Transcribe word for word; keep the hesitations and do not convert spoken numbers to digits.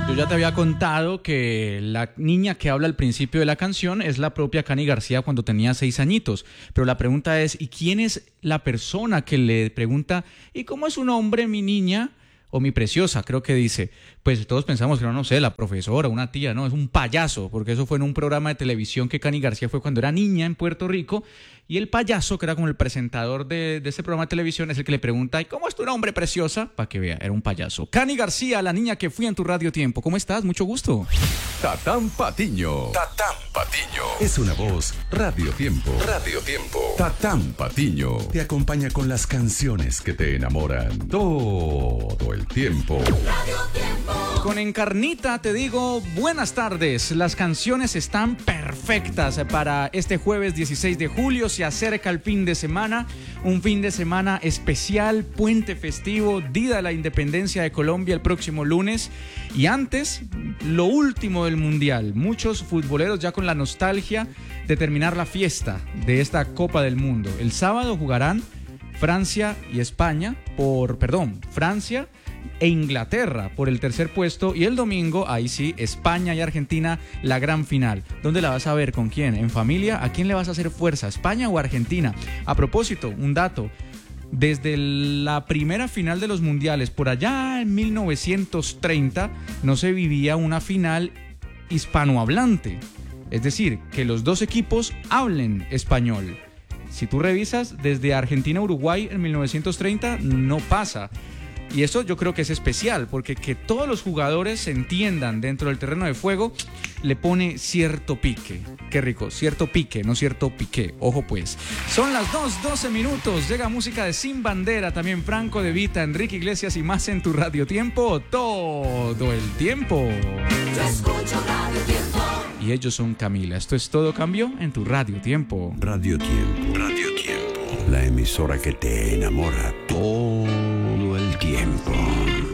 Yo ya te había contado que la niña que habla al principio de la canción es la propia Cani García cuando tenía seis añitos. Pero la pregunta es, ¿y quién es la persona que le pregunta, ¿y cómo es su nombre, mi niña? O mi preciosa, creo que dice. Pues todos pensamos que no, no sé, la profesora, una tía, no, es un payaso, porque eso fue en un programa de televisión que Cani García fue cuando era niña en Puerto Rico, y el payaso, que era como el presentador de, de ese programa de televisión, es el que le pregunta, ¿y cómo es tu nombre, preciosa? Para que vea, era un payaso. Cani García, la niña que fui en tu radio tiempo. ¿Cómo estás? Mucho gusto. Tatán Patiño. Tatán Patiño. Es una voz Radio Tiempo. Radio Tiempo. Tatán Patiño te acompaña con las canciones que te enamoran todo el tiempo. Radio Tiempo. Con Encarnita te digo buenas tardes. Las canciones están perfectas para este jueves dieciséis de julio. Se acerca el fin de semana, un fin de semana especial, puente festivo, Día de la Independencia de Colombia el próximo lunes. Y antes, lo último del Mundial. Muchos futboleros ya con la nostalgia de terminar la fiesta de esta Copa del Mundo. El sábado jugarán Francia y España por, perdón, Francia e Inglaterra por el tercer puesto, y el domingo, ahí sí, España y Argentina, la gran final. ¿Dónde la vas a ver? ¿Con quién? ¿En familia? ¿A quién le vas a hacer fuerza? ¿España o Argentina? A propósito, un dato. Desde la primera final de los mundiales, por allá en mil novecientos treinta, no se vivía una final hispanohablante. Es decir, que los dos equipos hablen español. Si tú revisas, desde Argentina a Uruguay en mil novecientos treinta no pasa. Y eso yo creo que es especial, porque que todos los jugadores se entiendan dentro del terreno de juego le pone cierto pique. Qué rico, cierto pique, no cierto piqué. Ojo pues. Son las dos, doce minutos. Llega música de Sin Bandera, también Franco De Vita, Enrique Iglesias y más en tu Radio Tiempo todo el tiempo. Yo escucho Radio Tiempo. Y ellos son Camila. Esto es Todo Cambio en tu Radio Tiempo. Radio Tiempo. Radio Tiempo. La emisora que te enamora todo el tiempo.